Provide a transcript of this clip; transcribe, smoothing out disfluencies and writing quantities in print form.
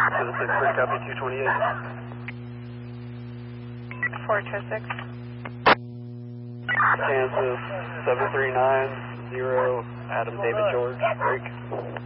6-3, copy 228. 426. Kansas 7390, Adam David George, break.